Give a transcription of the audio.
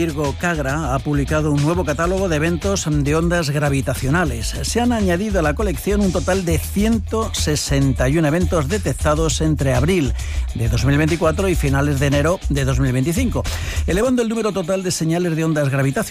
Virgo Cagra ha publicado un nuevo catálogo de eventos de ondas gravitacionales. Se han añadido a la colección un total de 161 eventos detectados entre abril de 2024 y finales de enero de 2025, elevando el número total de señales de ondas gravitacionales